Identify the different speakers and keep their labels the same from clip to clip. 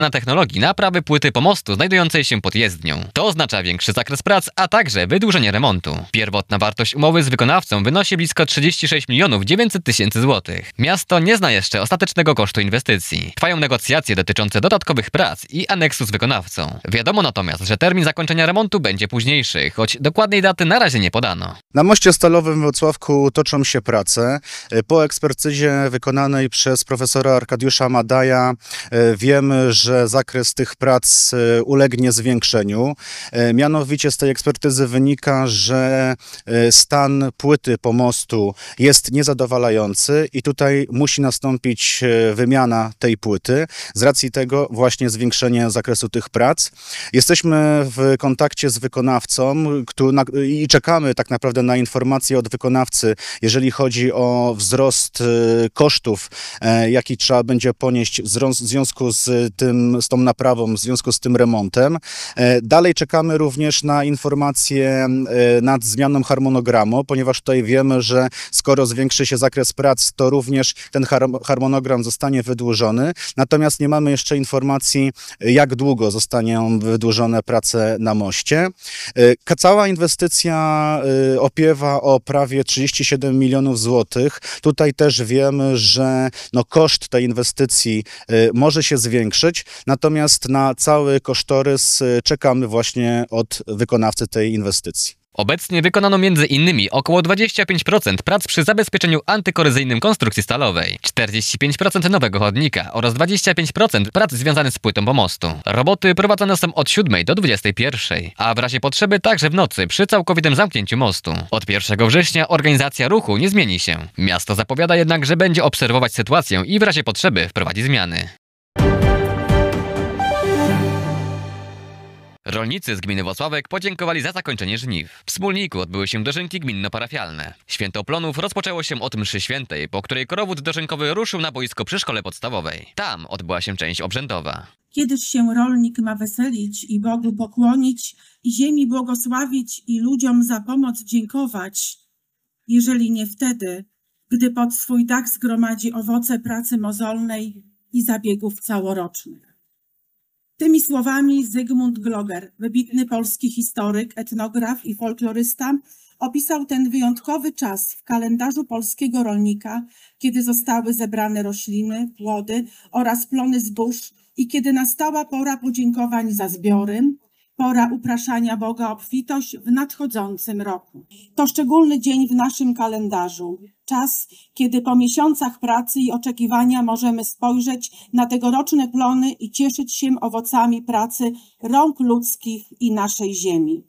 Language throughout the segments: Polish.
Speaker 1: na technologii naprawy płyty pomostu znajdującej się pod jezdnią. To oznacza większy zakres prac, a także wydłużenie remontu. Pierwotna wartość umowy z wykonawcą wynosi blisko 36 900 000 złotych. Miasto nie zna jeszcze ostatecznego kosztu inwestycji. Trwają negocjacje dotyczące dodatkowych prac i aneksu z wykonawcą. Wiadomo natomiast, że termin zakończenia remontu będzie późniejszy, choć dokładnej daty na razie nie podano.
Speaker 2: Na moście stalowym w Włocławku toczą się prace. Po ekspertyzie wykonanej przez profesora Arkadiusza Madaja wiemy, że zakres tych prac ulegnie zwiększeniu. Mianowicie z tej ekspertyzy wynika, że stan płyty pomostu jest niezadowalający i tutaj musi nastąpić wymiana tej płyty. Z racji tego właśnie zwiększenie zakresu tych prac. Jesteśmy w kontakcie z wykonawcą i czekamy tak naprawdę na informacje od wykonawcy, jeżeli chodzi o wzrost kosztów, jaki trzeba będzie ponieść w związku z tą naprawą, w związku z tym remontem. Dalej czekamy również na informacje nad zmianą harmonogramu, ponieważ tutaj wiemy, że skoro zwiększy się zakres prac, to również ten harmonogram zostanie wydłużony. Natomiast nie mamy jeszcze informacji, jak długo zostaną wydłużone prace na moście. Cała inwestycja opiewa o prawie 37 milionów złotych. Tutaj też wiemy, że koszt tej inwestycji może się zwiększyć, natomiast na cały kosztorys czekamy właśnie od wykonawcy tej inwestycji.
Speaker 1: Obecnie wykonano m.in. około 25% prac przy zabezpieczeniu antykorozyjnym konstrukcji stalowej, 45% nowego chodnika oraz 25% prac związanych z płytą pomostu. Roboty prowadzone są od 7 do 21, a w razie potrzeby także w nocy przy całkowitym zamknięciu mostu. Od 1 września organizacja ruchu nie zmieni się. Miasto zapowiada jednak, że będzie obserwować sytuację i w razie potrzeby wprowadzi zmiany. Rolnicy z gminy Włocławek podziękowali za zakończenie żniw. W Smólniku odbyły się dożynki gminno-parafialne. Święto Plonów rozpoczęło się od mszy świętej, po której korowód dożynkowy ruszył na boisko przy szkole podstawowej. Tam odbyła się część obrzędowa.
Speaker 3: Kiedyż się rolnik ma weselić i Bogu pokłonić, i ziemi błogosławić, i ludziom za pomoc dziękować, jeżeli nie wtedy, gdy pod swój dach zgromadzi owoce pracy mozolnej i zabiegów całorocznych. Tymi słowami Zygmunt Gloger, wybitny polski historyk, etnograf i folklorysta, opisał ten wyjątkowy czas w kalendarzu polskiego rolnika, kiedy zostały zebrane rośliny, płody oraz plony zbóż i kiedy nastała pora podziękowań za zbiory, pora upraszania Boga o obfitość w nadchodzącym roku. To szczególny dzień w naszym kalendarzu. Czas, kiedy po miesiącach pracy i oczekiwania możemy spojrzeć na tegoroczne plony i cieszyć się owocami pracy rąk ludzkich i naszej ziemi.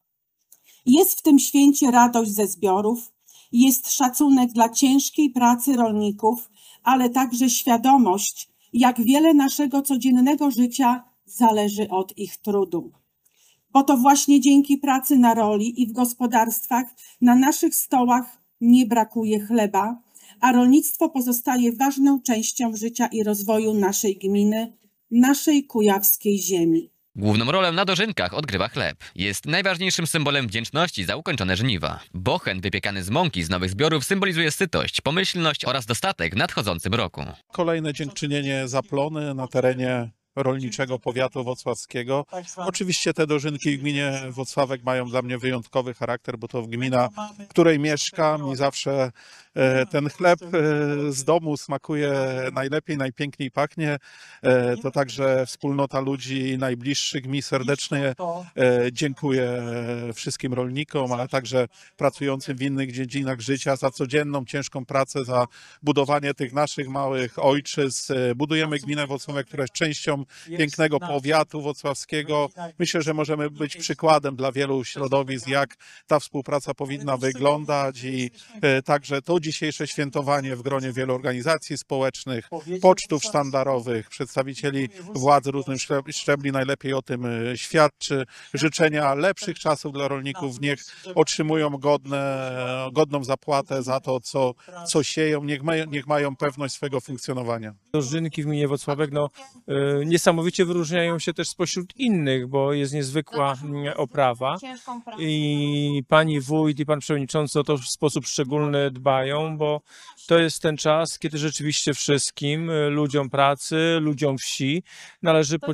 Speaker 3: Jest w tym święcie radość ze zbiorów, jest szacunek dla ciężkiej pracy rolników, ale także świadomość, jak wiele naszego codziennego życia zależy od ich trudu. Bo to właśnie dzięki pracy na roli i w gospodarstwach na naszych stołach nie brakuje chleba, a rolnictwo pozostaje ważną częścią życia i rozwoju naszej gminy, naszej kujawskiej ziemi.
Speaker 1: Główną rolę na dożynkach odgrywa chleb. Jest najważniejszym symbolem wdzięczności za ukończone żniwa. Bochen wypiekany z mąki z nowych zbiorów symbolizuje sytość, pomyślność oraz dostatek w nadchodzącym roku.
Speaker 4: Kolejne dziękczynienie za plony na terenie rolniczego powiatu włocławskiego. Oczywiście te dożynki w gminie Włocławek mają dla mnie wyjątkowy charakter, bo to gmina, w której mieszkam i zawsze ten chleb z domu smakuje najlepiej, najpiękniej pachnie. To także wspólnota ludzi najbliższych mi. Serdecznie dziękuję wszystkim rolnikom, ale także pracującym w innych dziedzinach życia za codzienną, ciężką pracę, za budowanie tych naszych małych ojczyzn. Budujemy gminę Włocławek, która jest częścią pięknego powiatu włocławskiego. Myślę, że możemy być przykładem dla wielu środowisk, jak ta współpraca powinna wyglądać i także to dzisiejsze świętowanie w gronie wielu organizacji społecznych, pocztów sztandarowych, przedstawicieli władz różnych szczebli najlepiej o tym świadczy. Życzenia lepszych czasów dla rolników, niech otrzymują godną zapłatę za to, co sieją, niech mają pewność swego funkcjonowania.
Speaker 5: Dożynki w gminie Włocławek niesamowicie wyróżniają się też spośród innych, bo jest niezwykła oprawa i pani wójt i pan przewodniczący o to w sposób szczególny dbają. trwają, bo to jest ten czas, kiedy rzeczywiście wszystkim ludziom pracy, ludziom wsi należy